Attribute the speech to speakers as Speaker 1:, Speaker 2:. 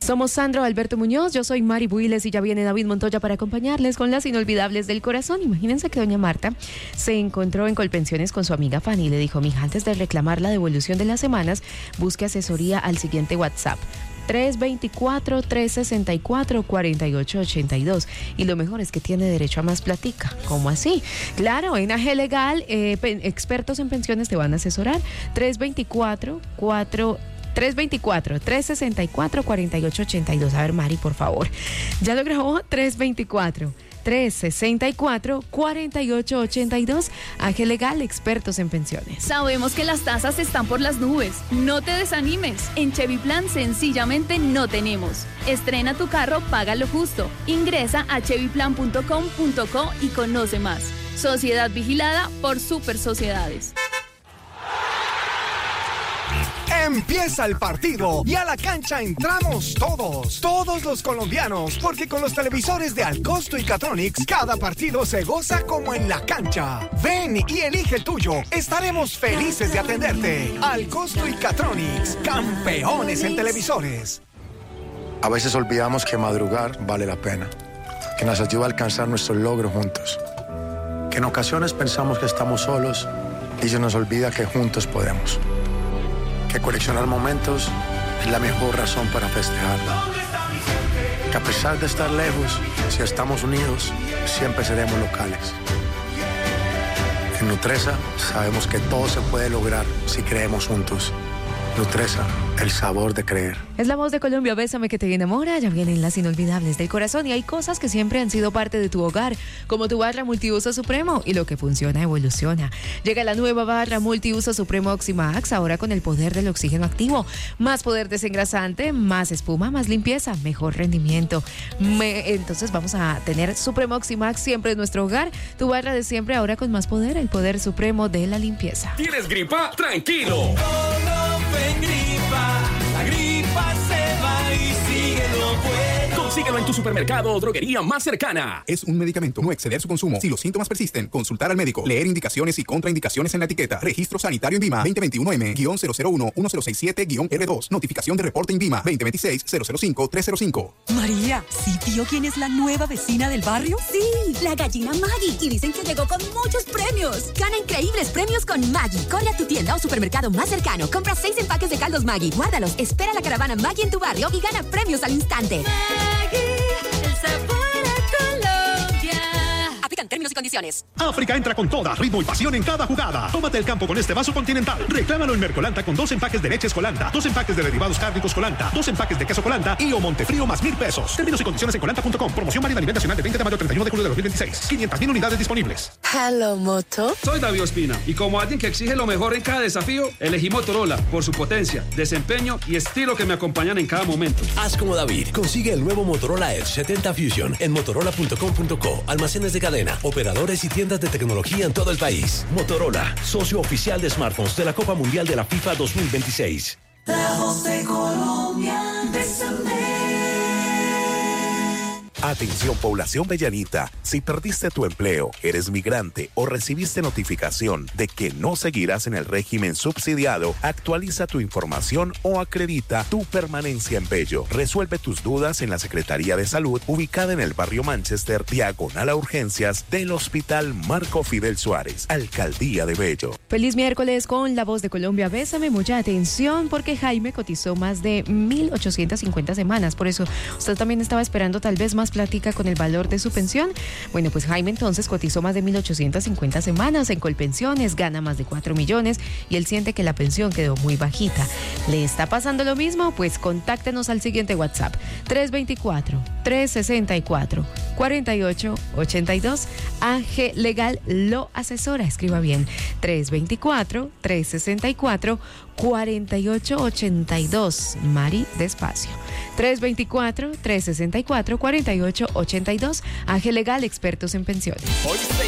Speaker 1: Somos Sandro Alberto Muñoz, yo soy Mari Builes y ya viene David Montoya para acompañarles con las inolvidables del corazón. Imagínense que doña Marta se encontró en Colpensiones con su amiga Fanny y le dijo: mija, antes de reclamar la devolución de las semanas, busque asesoría al siguiente WhatsApp: 324-364-4882. Y lo mejor es que tiene derecho a más platica. ¿Cómo así? Claro, en AG Legal, expertos en pensiones te van a asesorar. 324-364-4882. A ver, Mari, por favor. ¿Ya lo grabó? 324-364-4882. AG Legal, expertos en pensiones.
Speaker 2: Sabemos que las tasas están por las nubes. No te desanimes. En Chevy Plan sencillamente no tenemos. Estrena tu carro, paga lo justo. Ingresa a chevyplan.com.co y conoce más. Sociedad vigilada por Super Sociedades.
Speaker 3: Empieza el partido y a la cancha entramos todos los colombianos, porque con los televisores de Alcosto y Catronics, cada partido se goza como en la cancha. Ven y elige el tuyo, estaremos felices de atenderte. Alcosto y Catronics, campeones en televisores.
Speaker 4: A veces olvidamos que madrugar vale la pena, que nos ayuda a alcanzar nuestros logros juntos, que en ocasiones pensamos que estamos solos y se nos olvida que juntos podemos. Que coleccionar momentos es la mejor razón para festejar. Que a pesar de estar lejos, si estamos unidos, siempre seremos locales. En Nutresa sabemos que todo se puede lograr si creemos juntos. Nutresa, el sabor de creer.
Speaker 1: Es la voz de Colombia, Bésame que te enamora. Ya vienen las inolvidables del corazón y hay cosas que siempre han sido parte de tu hogar, como tu barra multiuso Supremo, y lo que funciona evoluciona. Llega la nueva barra multiuso Supremo Oximax, ahora con el poder del oxígeno activo. Más poder desengrasante, más espuma, más limpieza, mejor rendimiento. Entonces vamos a tener Supremo Oximax siempre en nuestro hogar. Tu barra de siempre ahora con más poder, el poder supremo de la limpieza.
Speaker 5: ¿Tienes gripa? Tranquilo.
Speaker 6: La gripa se va y síguelo bueno.
Speaker 5: Consíguelo en tu supermercado o droguería más cercana.
Speaker 7: Es un medicamento. No exceder su consumo. Si los síntomas persisten, consultar al médico. Leer indicaciones y contraindicaciones en la etiqueta. Registro sanitario INVIMA 2021M-001-106-7-R2. Notificación de reporte INVIMA 2026-005-305.
Speaker 8: María, ¿sí vio quién es la nueva vecina del barrio?
Speaker 9: Sí, la gallina Maggie. Y dicen que llegó con muchos premios. Gana increíbles premios con Maggie. Corre a tu tienda o supermercado más cercano. Compra 6 empaques de caldos Maggie. Guárdalos. Espera la caravana Maggie en tu barrio y gana premios al instante.
Speaker 6: Maggie, el sabor a Colombia.
Speaker 9: Aplican términos y condiciones.
Speaker 10: África entra con toda, ritmo y pasión en cada jugada. Tómate el campo con este vaso Continental. Reclámalo en Mercolanta con 2 empaques de leches Colanta, 2 empaques de derivados cárnicos Colanta, 2 empaques de queso Colanta y o Montefrío más 1,000 pesos. Términos y condiciones en colanta.com. Promoción válida a nivel nacional de 20 de mayo a 31 de julio de 2026. 500,000 unidades disponibles.
Speaker 11: Hello, Moto.
Speaker 12: Soy David Ospina y como alguien que exige lo mejor en cada desafío, elegí Motorola por su potencia, desempeño y estilo que me acompañan en cada momento.
Speaker 13: Haz como David. Consigue el nuevo Motorola Edge 70 Fusion en motorola.com.co. Almacenes de cadena, operadores y tiendas de tecnología en todo el país. Motorola, socio oficial de smartphones de la Copa Mundial de la FIFA 2026.
Speaker 6: La voz de Colombia, Bésame.
Speaker 14: Atención, población bellanita, si perdiste tu empleo, eres migrante o recibiste notificación de que no seguirás en el régimen subsidiado, actualiza tu información o acredita tu permanencia en Bello. Resuelve tus dudas en la Secretaría de Salud, ubicada en el barrio Manchester, diagonal a urgencias del Hospital Marco Fidel Suárez, Alcaldía de Bello.
Speaker 1: Feliz miércoles con la voz de Colombia, Bésame. Mucha atención porque Jaime cotizó más de 1,850 semanas, por eso usted también estaba esperando tal vez más plática con el valor de su pensión. Bueno, pues Jaime entonces cotizó más de 1,850 semanas en Colpensiones, gana más de 4 millones y él siente que la pensión quedó muy bajita. ¿Le está pasando lo mismo? Pues contáctenos al siguiente WhatsApp: 324-364-4882. AG Legal lo asesora. Escriba bien: 324-364-4882. Mari, despacio. 324-364-4882. AG Legal, expertos en pensiones.